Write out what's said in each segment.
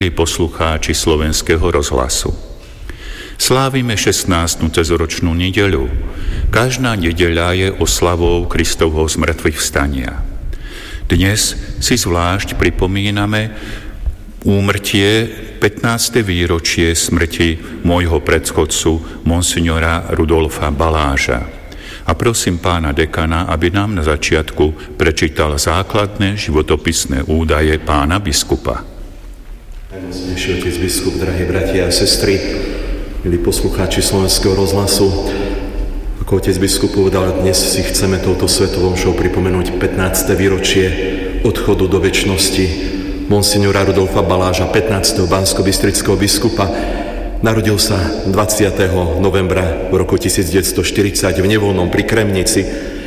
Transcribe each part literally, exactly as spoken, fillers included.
Poslucháči Slovenského rozhlasu. Slávime šestnástu cezoročnú nedeľu. Každá nedeľa je oslavou Kristovho zmŕtvychvstania. Dnes si zvlášť pripomíname úmrtie pätnáste výročie smrti môjho predchodcu monsignora Rudolfa Baláža. A prosím pána dekana, aby nám na začiatku prečítal základné životopisné údaje pána biskupa. Najmocnejší otec biskup, drahí bratia a sestry, milí poslucháči Slovenského rozhlasu, ako otec biskup povedal, dnes si chceme touto svetovou omšou pripomenúť pätnáste výročie odchodu do večnosti monsignora Rudolfa Baláža, pätnásteho banskobystrického biskupa. Narodil sa dvadsiateho novembra v roku tisícdeväťstoštyridsať v Nevoľnom pri Kremnici.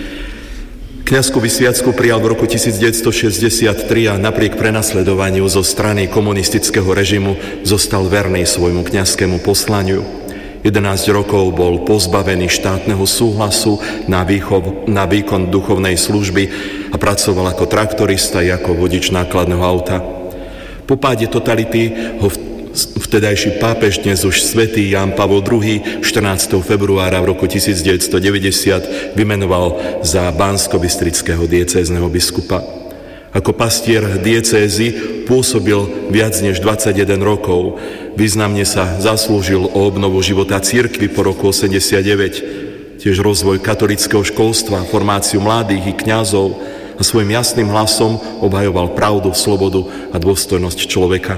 Kňazskú vysviacku prijal v roku tisícdeväťstošesťdesiattri a napriek prenasledovaniu zo strany komunistického režimu zostal verný svojmu kňazskému poslaniu. jedenásť rokov bol pozbavený štátneho súhlasu na, výchov, na výkon duchovnej služby a pracoval ako traktorista i ako vodič nákladného auta. Po páde totality ho vtedajší pápež, dnes už svätý Ján Pavol druhý, štrnásteho februára v roku tisícdeväťstodeväťdesiat vymenoval za banskobystrického diecézneho biskupa. Ako pastier diecézy pôsobil viac než dvadsaťjeden rokov. Významne sa zaslúžil o obnovu života cirkvi po roku osemdesiatdeväť, tiež rozvoj katolického školstva, formáciu mladých i kňazov a svojim jasným hlasom obhajoval pravdu, slobodu a dôstojnosť človeka.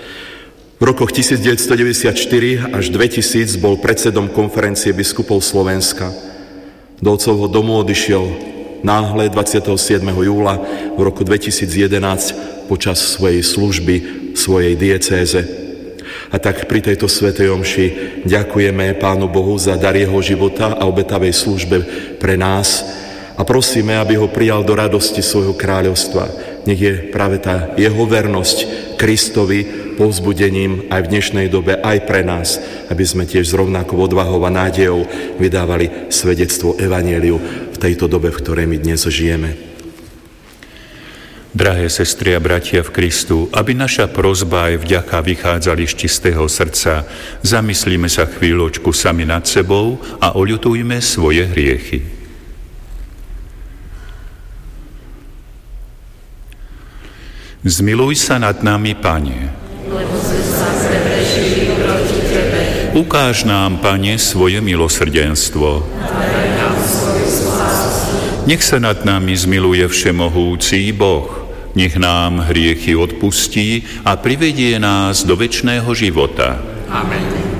V rokoch tisícdeväťstodeväťdesiatštyri až dvetisíc bol predsedom konferencie biskupov Slovenska. Do otcovho domu odišiel náhle dvadsiateho siedmeho júla v roku dvetisícjedenásť počas svojej služby svojej diecéze. A tak pri tejto svätej omši ďakujeme Pánu Bohu za dar jeho života a obetavej službe pre nás a prosíme, aby ho prijal do radosti svojho kráľovstva. Nech je práve tá jeho vernosť Kristovi povzbudením aj v dnešnej dobe, aj pre nás, aby sme tiež s rovnakou odvahou a nádejou vydávali svedectvo evanjeliu v tejto dobe, v ktorej my dnes žijeme. Drahé sestry a bratia v Kristu, aby naša prosba aj vďaka vychádzali z čistého srdca, zamyslíme sa chvíľočku sami nad sebou a oľutujme svoje hriechy. Zmiluj sa nad nami, Pane. Lebo sme sa zhrešili proti Tebe. Ukáž nám, Pane, svoje milosrdenstvo. Daj nám svoju spásu. Nech sa nad nami zmiluje všemohúci Boh. Nech nám hriechy odpustí a privedie nás do večného života. Amen.